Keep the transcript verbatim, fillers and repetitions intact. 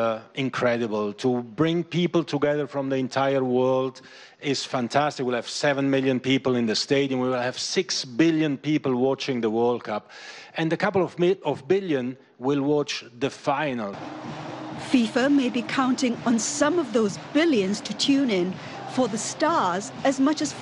Uh, incredible. To bring people together from the entire world is fantastic. We'll have seven million people in the stadium. We will have six billion people watching the World Cup. And a couple of, mi of billion will watch the final. FIFA may be counting on some of those billions to tune in for the stars as much as